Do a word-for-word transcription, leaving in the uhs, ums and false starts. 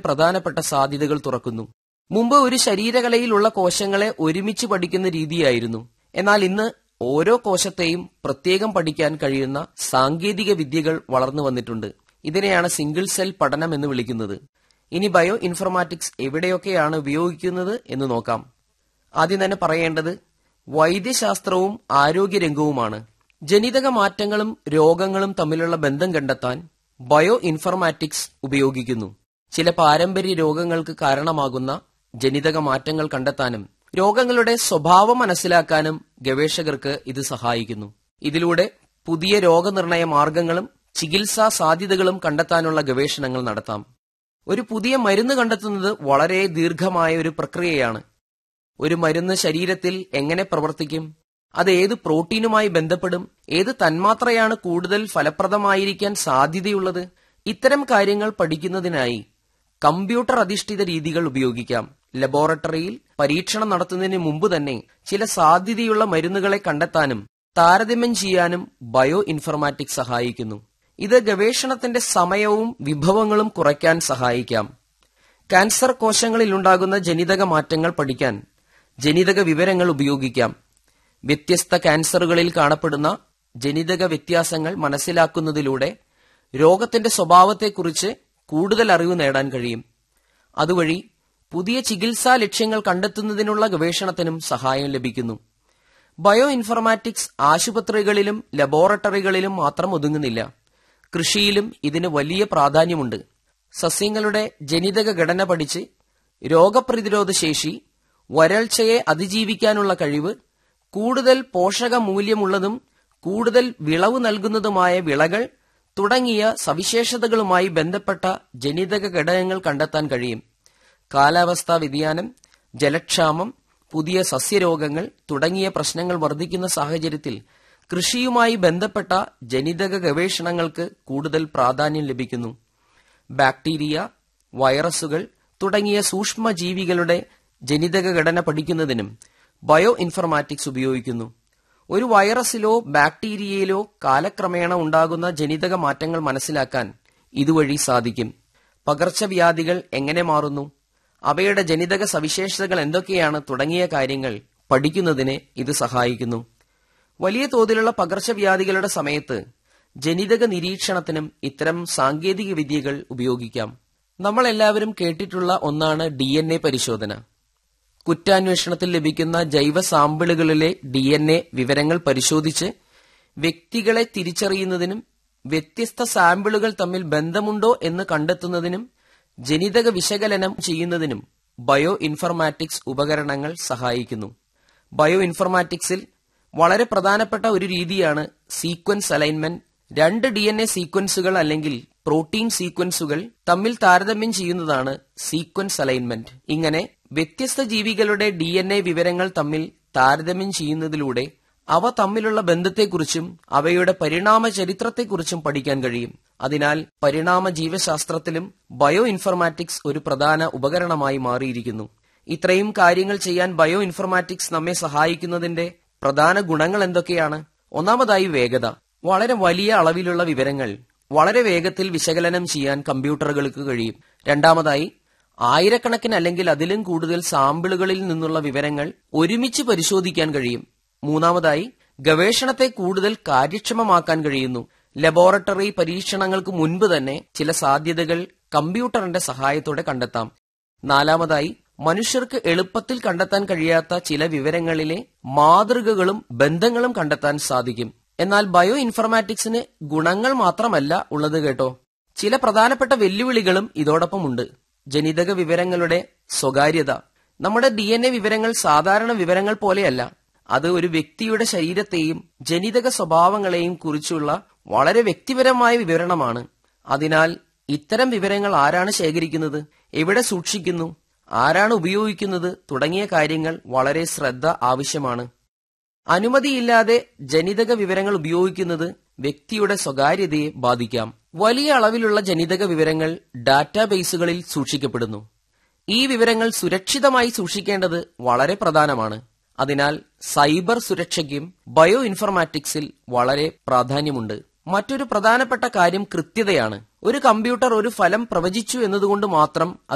പ്രധാനപ്പെട്ട സാധ്യതകൾ തുറക്കുന്നു. മുമ്പ് ഒരു ശരീരകലയിലുള്ള കോശങ്ങളെ ഒരുമിച്ച് പഠിക്കുന്ന രീതിയായിരുന്നു. എന്നാൽ ഇന്ന് ഓരോ കോശത്തെയും പ്രത്യേകം പഠിക്കാൻ കഴിയുന്ന സാങ്കേതിക വിദ്യകൾ വളർന്നു വന്നിട്ടുണ്ട്. ഇതിനെയാണ് സിംഗിൾ സെൽ പഠനം എന്ന് വിളിക്കുന്നത്. ഇനി ബയോ ഇൻഫർമാറ്റിക്സ് എവിടെയൊക്കെയാണ് ഉപയോഗിക്കുന്നത് എന്ന് നോക്കാം. ആദ്യം തന്നെ പറയേണ്ടത് വൈദ്യശാസ്ത്രവും ആരോഗ്യരംഗവുമാണ്. ജനിതക മാറ്റങ്ങളും രോഗങ്ങളും തമ്മിലുള്ള ബന്ധം കണ്ടെത്താൻ ബയോ ഇൻഫർമാറ്റിക്സ് ഉപയോഗിക്കുന്നു. ചില പാരമ്പര്യ രോഗങ്ങൾക്ക് കാരണമാകുന്ന ജനിതക മാറ്റങ്ങൾ കണ്ടെത്താനും രോഗങ്ങളുടെ സ്വഭാവം മനസ്സിലാക്കാനും ഗവേഷകർക്ക് ഇത് സഹായിക്കുന്നു. ഇതിലൂടെ പുതിയ രോഗനിർണയ മാർഗങ്ങളും ചികിത്സാ സാധ്യതകളും കണ്ടെത്താനുള്ള ഗവേഷണങ്ങൾ നടത്താം. ഒരു പുതിയ മരുന്ന് കണ്ടെത്തുന്നത് വളരെ ദീർഘമായ ഒരു പ്രക്രിയയാണ്. ഒരു മരുന്ന് ശരീരത്തിൽ എങ്ങനെ പ്രവർത്തിക്കും, അത് ഏത് പ്രോട്ടീനുമായി ബന്ധപ്പെടും, ഏത് തന്മാത്രയാണ് കൂടുതൽ ഫലപ്രദമായിരിക്കാൻ സാധ്യതയുള്ളത്, ഇത്തരം കാര്യങ്ങൾ പഠിക്കുന്നതിനായി കമ്പ്യൂട്ടർ അധിഷ്ഠിത രീതികൾ ഉപയോഗിക്കാം. ലബോറട്ടറിയിൽ പരീക്ഷണം നടത്തുന്നതിന് മുമ്പ് തന്നെ ചില സാധ്യതയുള്ള മരുന്നുകളെ കണ്ടെത്താനും താരതമ്യം ചെയ്യാനും ബയോ ഇൻഫർമാറ്റിക്സ് സഹായിക്കുന്നു. ഇത് ഗവേഷണത്തിന്റെ സമയവും വിഭവങ്ങളും കുറയ്ക്കാൻ സഹായിക്കാം. ക്യാൻസർ കോശങ്ങളിലുണ്ടാകുന്ന ജനിതക മാറ്റങ്ങൾ പഠിക്കാൻ ജനിതക വിവരങ്ങൾ ഉപയോഗിക്കാം. വ്യത്യസ്ത ക്യാൻസറുകളിൽ കാണപ്പെടുന്ന ജനിതക വ്യത്യാസങ്ങൾ മനസ്സിലാക്കുന്നതിലൂടെ രോഗത്തിന്റെ സ്വഭാവത്തെക്കുറിച്ച് കൂടുതൽ അറിവ് നേടാൻ കഴിയും. അതുവഴി പുതിയ ചികിത്സാ ലക്ഷ്യങ്ങൾ കണ്ടെത്തുന്നതിനുള്ള ഗവേഷണത്തിനും സഹായം ലഭിക്കുന്നു. ബയോ ഇൻഫർമാറ്റിക്സ് ആശുപത്രികളിലും ലബോറട്ടറികളിലും മാത്രം ഒതുങ്ങുന്നില്ല. കൃഷിയിലും ഇതിന് വലിയ പ്രാധാന്യമുണ്ട്. സസ്യങ്ങളുടെ ജനിതക ഘടന പഠിച്ച് രോഗപ്രതിരോധ ശേഷി, വരൾച്ചയെ അതിജീവിക്കാനുള്ള കഴിവ്, കൂടുതൽ പോഷകമൂല്യമുള്ളതും കൂടുതൽ വിളവ് നൽകുന്നതുമായ വിളകൾ തുടങ്ങിയ സവിശേഷതകളുമായി ബന്ധപ്പെട്ട ജനിതക ഘടകങ്ങൾ കണ്ടെത്താൻ കഴിയും. കാലാവസ്ഥാ വ്യതിയാനം, ജലക്ഷാമം, പുതിയ സസ്യരോഗങ്ങൾ തുടങ്ങിയ പ്രശ്നങ്ങൾ വർദ്ധിക്കുന്ന സാഹചര്യത്തിൽ കൃഷിയുമായി ബന്ധപ്പെട്ട ജനിതക ഗവേഷണങ്ങൾക്ക് കൂടുതൽ പ്രാധാന്യം ലഭിക്കുന്നു. ബാക്ടീരിയ, വൈറസുകൾ തുടങ്ങിയ സൂക്ഷ്മജീവികളുടെ ജനിതക ഘടന പഠിക്കുന്നതിനും ബയോ ഇൻഫർമാറ്റിക്സ് ഉപയോഗിക്കുന്നു. ഒരു വൈറസിലോ ബാക്ടീരിയയിലോ കാലക്രമേണ ഉണ്ടാകുന്ന ജനിതക മാറ്റങ്ങൾ മനസ്സിലാക്കാൻ ഇതുവഴി സാധിക്കും. പകർച്ചവ്യാധികൾ എങ്ങനെ മാറുന്നു, അവയുടെ ജനിതക സവിശേഷതകൾ എന്തൊക്കെയാണ് തുടങ്ങിയ കാര്യങ്ങൾ പഠിക്കുന്നതിന് ഇത് സഹായിക്കുന്നു. വലിയ തോതിലുള്ള പകർച്ചവ്യാധികളുടെ സമയത്ത് ജനിതക നിരീക്ഷണത്തിനും ഇത്തരം സാങ്കേതിക വിദ്യകൾ ഉപയോഗിക്കാം. നമ്മളെല്ലാവരും കേട്ടിട്ടുള്ള ഒന്നാണ് ഡി എൻ എ പരിശോധന. കുറ്റാന്വേഷണത്തിൽ ലഭിക്കുന്ന ജൈവ സാമ്പിളുകളിലെ ഡി എൻ എ വിവരങ്ങൾ പരിശോധിച്ച് വ്യക്തികളെ തിരിച്ചറിയുന്നതിനും വ്യത്യസ്ത സാമ്പിളുകൾ തമ്മിൽ ബന്ധമുണ്ടോ എന്ന് കണ്ടെത്തുന്നതിനും ജനിതക വിശകലനം ചെയ്യുന്നതിനും ബയോ ഇൻഫർമാറ്റിക്സ് ഉപകരണങ്ങൾ സഹായിക്കുന്നു. ബയോ ഇൻഫർമാറ്റിക്സിൽ വളരെ പ്രധാനപ്പെട്ട ഒരു രീതിയാണ് സീക്വൻസ് അലൈൻമെന്റ്. രണ്ട് ഡി എൻ എ സീക്വൻസുകൾ അല്ലെങ്കിൽ പ്രോട്ടീൻ സീക്വൻസുകൾ തമ്മിൽ താരതമ്യം ചെയ്യുന്നതാണ് സീക്വൻസ് അലൈൻമെന്റ്. ഇങ്ങനെ വ്യത്യസ്ത ജീവികളുടെ ഡി എൻ എ വിവരങ്ങൾ തമ്മിൽ താരതമ്യം ചെയ്യുന്നതിലൂടെ അവ തമ്മിലുള്ള ബന്ധത്തെക്കുറിച്ചും അവയുടെ പരിണാമ ചരിത്രത്തെക്കുറിച്ചും പഠിക്കാൻ കഴിയും. അതിനാൽ പരിണാമ ജീവശാസ്ത്രത്തിലും ബയോ ഇൻഫർമാറ്റിക്സ് ഒരു പ്രധാന ഉപകരണമായി മാറിയിരിക്കുന്നു. ഇത്രയും കാര്യങ്ങൾ ചെയ്യാൻ ബയോ ഇൻഫർമാറ്റിക്സ് നമ്മെ സഹായിക്കുന്നതിന്റെ പ്രധാന ഗുണങ്ങൾ എന്തൊക്കെയാണ്? ഒന്നാമതായി വേഗത. വളരെ വലിയ അളവിലുള്ള വിവരങ്ങൾ വളരെ വേഗത്തിൽ വിശകലനം ചെയ്യാൻ കമ്പ്യൂട്ടറുകൾക്ക് കഴിയും. രണ്ടാമതായി ആയിരക്കണക്കിന് അല്ലെങ്കിൽ അതിലും കൂടുതൽ സാമ്പിളുകളിൽ നിന്നുള്ള വിവരങ്ങൾ ഒരുമിച്ച് പരിശോധിക്കാൻ കഴിയും. മൂന്നാമതായി ഗവേഷണത്തെ കൂടുതൽ കാര്യക്ഷമമാക്കാൻ കഴിയുന്നു. ലബോറട്ടറി പരീക്ഷണങ്ങൾക്ക് മുൻപ് തന്നെ ചില സാധ്യതകൾ കമ്പ്യൂട്ടറിന്റെ സഹായത്തോടെ കണ്ടെത്താം. നാലാമതായി മനുഷ്യർക്ക് എളുപ്പത്തിൽ കണ്ടെത്താൻ കഴിയാത്ത ചില വിവരങ്ങളിലെ മാതൃകകളും ബന്ധങ്ങളും കണ്ടെത്താൻ സാധിക്കും. എന്നാൽ ബയോ ഇൻഫർമാറ്റിക്സിന് ഗുണങ്ങൾ മാത്രമല്ല ഉള്ളത് കേട്ടോ. ചില പ്രധാനപ്പെട്ട വെല്ലുവിളികളും ഇതോടൊപ്പമുണ്ട്. ജനിതക വിവരങ്ങളുടെ സ്വകാര്യത. നമ്മുടെ ഡി എൻ എ വിവരങ്ങൾ സാധാരണ വിവരങ്ങൾ പോലെയല്ല. അത് ഒരു വ്യക്തിയുടെ ശരീരത്തെയും ജനിതക സ്വഭാവങ്ങളെയും കുറിച്ചുള്ള വളരെ വ്യക്തിപരമായ വിവരണമാണ്. അതിനാൽ ഇത്തരം വിവരങ്ങൾ ആരാണ് ശേഖരിക്കുന്നത്, എവിടെ സൂക്ഷിക്കുന്നു, ആരാണ് ഉപയോഗിക്കുന്നത് തുടങ്ങിയ കാര്യങ്ങൾ വളരെ ശ്രദ്ധ ആവശ്യമാണ്. അനുമതിയില്ലാതെ ജനിതക വിവരങ്ങൾ ഉപയോഗിക്കുന്നത് വ്യക്തിയുടെ സ്വകാര്യതയെ ബാധിക്കാം. വലിയ അളവിലുള്ള ജനിതക വിവരങ്ങൾ ഡാറ്റാബേസുകളിൽ സൂക്ഷിക്കപ്പെടുന്നു. ഈ വിവരങ്ങൾ സുരക്ഷിതമായി സൂക്ഷിക്കേണ്ടത് വളരെ പ്രധാനമാണ്. അതിനാൽ സൈബർ സുരക്ഷയ്ക്കും ബയോ ഇൻഫർമാറ്റിക്സിൽ വളരെ പ്രാധാന്യമുണ്ട്. മറ്റൊരു പ്രധാനപ്പെട്ട കാര്യം കൃത്യതയാണ്. ഒരു കമ്പ്യൂട്ടർ ഒരു ഫലം പ്രവചിച്ചു എന്നതുകൊണ്ട് മാത്രം